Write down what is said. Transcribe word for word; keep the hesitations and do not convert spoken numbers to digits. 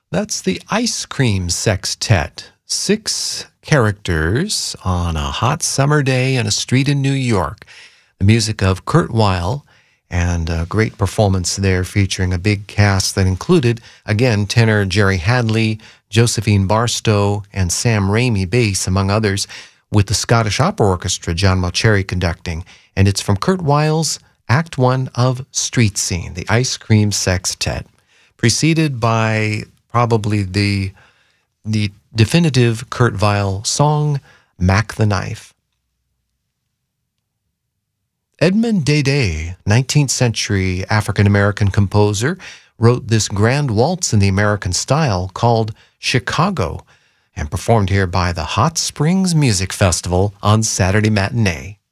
That's the Ice Cream Sextet. Six characters on a hot summer day in a street in New York. The music of Kurt Weill, and a great performance there featuring a big cast that included, again, tenor Jerry Hadley, Josephine Barstow, and Sam Ramey bass, among others, with the Scottish Opera Orchestra, John Mauceri conducting. And it's from Kurt Weill's Act One of Street Scene, the Ice Cream Sextet, preceded by probably the, the definitive Kurt Weill song, Mack the Knife. Edmond Dede, nineteenth century African-American composer, wrote this grand waltz in the American style called Chicago, and performed here by the Hot Springs Music Festival on Saturday Matinee.